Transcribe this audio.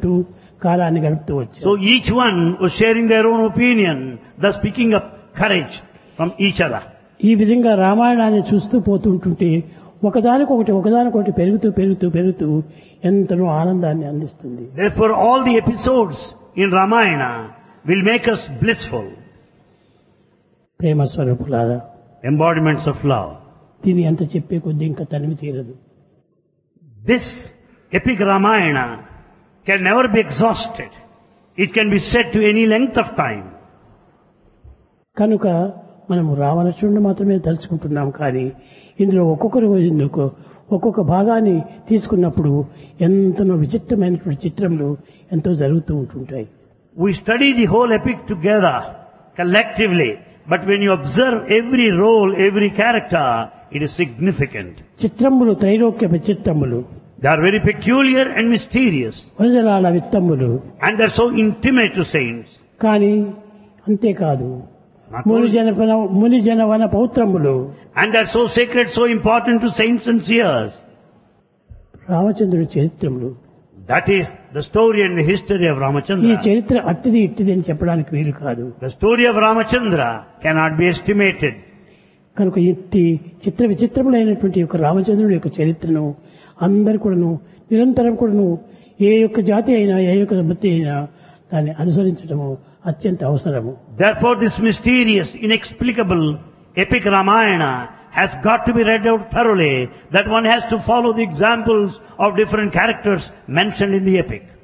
చెప్పుకుంటూ కాలాన్ని గడుపుతూ So వచ్చారు. each one was sharing their own opinion, thus picking up courage from each other. ఈ విధంగా రామాయణాన్ని చూస్తూ పోతుంటుంటే ఒకదానికొకటి పెరుగుతూ ఎంతనో ఆనందాన్ని అందిస్తుంది. Therefore all the episodes in Ramayana will make us blissful, ప్రేమ స్వరూపులారా, embodiments of love. దీని ఎంత చెప్పే కొద్దీ ఇంకా తనివి తీరదు. This epic Ramayana can never be exhausted. It can be said to any length of time. కనుక మనము రావణాసురుడిని మాత్రమే తలుచుకుంటున్నాం, కానీ ఇందులో ఒక్కొక్క భాగాన్ని తీసుకున్నప్పుడు ఎంతనో విచిత్రమైనటువంటి చిత్రములు ఎంతో జరుగుతూ ఉంటుంటాయి. We study the whole epic together, collectively, but when you observe every role, every character, it is significant. చిత్రములు Trailokya విచిత్రములు, They are very peculiar and mysterious, వజరాల విత్తములు, and they are so intimate to saints. కానీ అంతేకాదు Not only- మునిజన వన పౌత్రములు, And they are so sacred, so important to saints and seers. రామచంద్రుడి చరిత్రములు. That is the story and the history of ఈ Ramachandra. చరిత్ర ఇట్టిది అని చెప్పడానికి వీలు కాదు. The story of Ramachandra cannot be estimated. కనుక ఇట్టి విచిత్రములైనటువంటి యొక్క రామచంద్రుడి యొక్క చరిత్రను అందరు కూడాను నిరంతరం కూడాను ఏ యొక్క జాతి అయినా ఏ యొక్క బుద్ధి అయినా దాన్ని అనుసరించడము అత్యంత అవసరము. Therefore this mysterious, inexplicable epic Ramayana has got to be read out thoroughly, that one has to follow the examples of different characters mentioned in the epic.